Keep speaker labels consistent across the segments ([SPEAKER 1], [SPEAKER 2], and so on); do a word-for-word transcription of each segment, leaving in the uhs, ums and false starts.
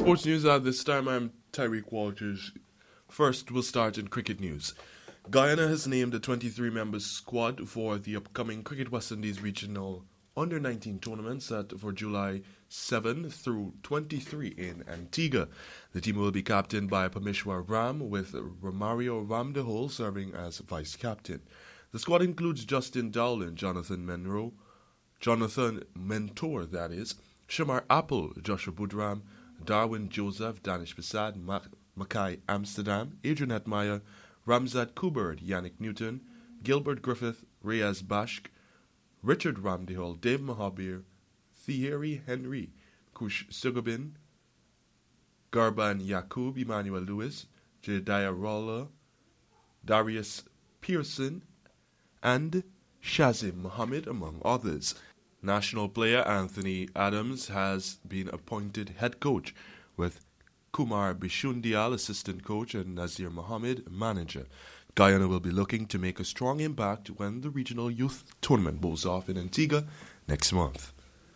[SPEAKER 1] Sports news at this time. I'm Tyreek Walters. First, we'll start in cricket news. Guyana has named a twenty-three member squad for the upcoming Cricket West Indies Regional under nineteen tournament set for July seventh through twenty-three in Antigua. The team will be captained by Parmeshwar Ram, with Romario Ramdehol serving as vice captain. The squad includes Justin Dowland, Jonathan Monroe, Jonathan Mentor, that is, Shamar Apple, Joshua Budram, Darwin Joseph, Danish Prasad, Mackay Amsterdam, Adrian Hetmeyer, Ramzat Kubert, Yannick Newton, Gilbert Griffith, Reyes Bashk, Richard Ramdehol, Dave Mahabir, Thierry Henry, Kush Sugabin, Garban Yakub, Emmanuel Lewis, Jedediah Roller, Darius Pearson, and Shazim Mohammed, among others. National player Anthony Adams has been appointed head coach, with Kumar Bishundial assistant coach and Nazir Mohammed manager. Guyana will be looking to make a strong impact when the regional youth tournament bowls off in Antigua next month.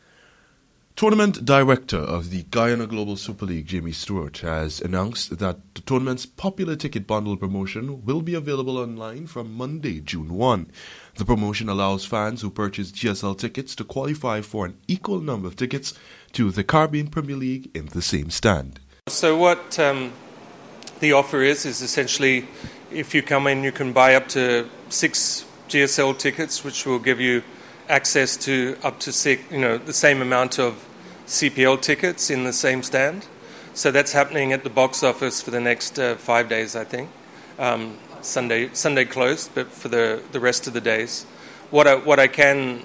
[SPEAKER 1] Tournament director of the Guyana Global Super League, Jamie Stewart, has announced that the tournament's popular ticket bundle promotion will be available online from Monday, June first. The promotion allows fans who purchase G S L tickets to qualify for an equal number of tickets to the Caribbean Premier League in the same stand.
[SPEAKER 2] So what um, the offer is, is essentially if you come in, you can buy up to six G S L tickets, which will give you access to up to six, you know, the same amount of C P L tickets in the same stand. So that's happening at the box office for the next uh, five days, I think. Um, Sunday Sunday closed, but for the, the rest of the days. What I, what I can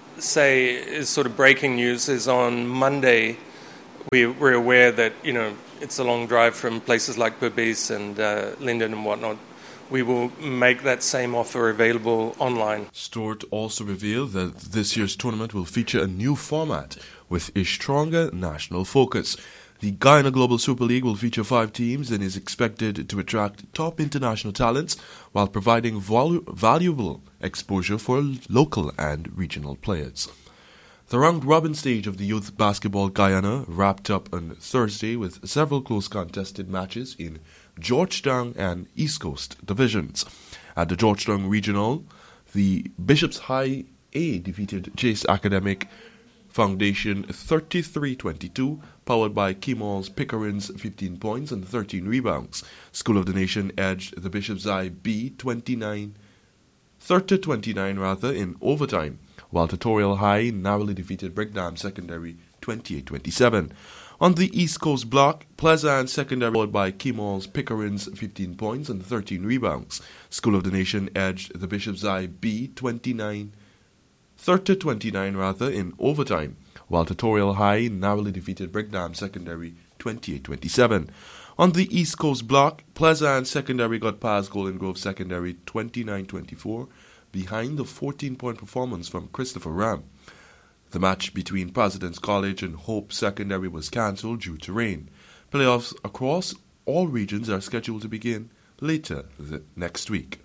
[SPEAKER 2] say is sort of breaking news is on Monday we, we're aware that, you know, it's a long drive from places like Berbice and uh, Linden and whatnot. We will make that same offer available online.
[SPEAKER 1] Stewart also revealed that this year's tournament will feature a new format with a stronger national focus. The Guyana Global Super League will feature five teams and is expected to attract top international talents while providing vol- valuable exposure for local and regional players. The round-robin stage of the Youth Basketball Guyana wrapped up on Thursday with several close contested matches in Georgetown and East Coast divisions. At the Georgetown Regional, the Bishops High A defeated Chase Academic Foundation thirty-three twenty-two, powered by Kemal's Pickering's fifteen points and thirteen rebounds. School of the Nation edged the Bishops High B twenty-nine, thirty twenty-nine rather, in overtime, while Tutorial High narrowly defeated Brigham Secondary twenty-eight twenty-seven. On the East Coast block, Pleasant Secondary followed by Kemal's Pickering's fifteen points and thirteen rebounds. School of the Nation edged the Bishops High B twenty-nine, thirty twenty-nine rather, in overtime, while Tutorial High narrowly defeated Brigham Secondary twenty-eight twenty-seven. On the East Coast block, Pleasant Secondary got past Golden Grove Secondary twenty-nine twenty-four behind the fourteen-point performance from Christopher Ram. The match between President's College and Hope Secondary was cancelled due to rain. Playoffs across all regions are scheduled to begin later the next week.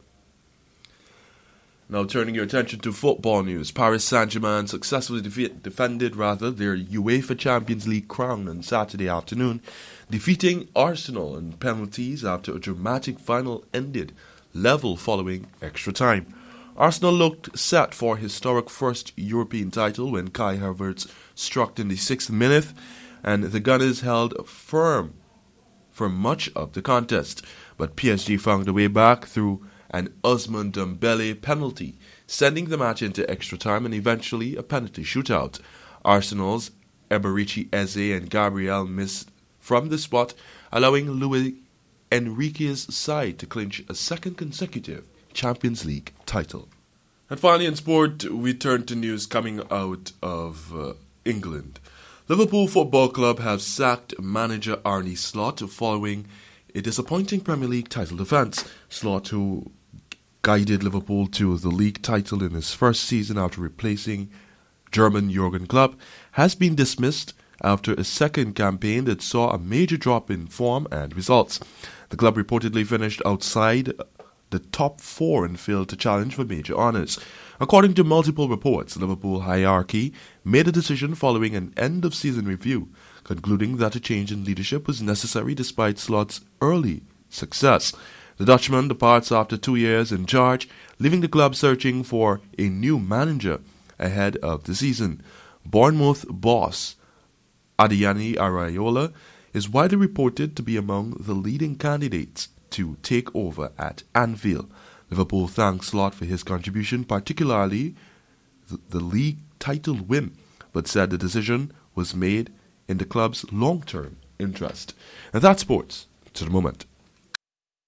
[SPEAKER 1] Now turning your attention to football news, Paris Saint-Germain successfully defeat, defended rather their UEFA Champions League crown on Saturday afternoon, defeating Arsenal on penalties after a dramatic final ended level following extra time. Arsenal looked set for historic first European title when Kai Havertz struck in the sixth minute, and the Gunners held firm for much of the contest. But P S G found a way back through an Ousmane Dembele penalty, sending the match into extra time and eventually a penalty shootout. Arsenal's Eberechi Eze and Gabriel missed from the spot, allowing Luis Enrique's side to clinch a second consecutive Champions League title. And finally in sport, we turn to news coming out of uh, England. Liverpool Football Club have sacked manager Arne Slot following a disappointing Premier League title defence. Slot, who guided Liverpool to the league title in his first season after replacing German Jurgen Klopp, has been dismissed after a second campaign that saw a major drop in form and results. The club reportedly finished outside the top four and failed to challenge for major honours. According to multiple reports, Liverpool hierarchy made a decision following an end-of-season review, concluding that a change in leadership was necessary despite Slot's early success. The Dutchman departs after two years in charge, leaving the club searching for a new manager ahead of the season. Bournemouth boss Adeyemi Arayola is widely reported to be among the leading candidates to take over at Anfield. Liverpool thanks Slot for his contribution, particularly the, the league title win, but said the decision was made in the club's long-term interest. And that's sports to the moment.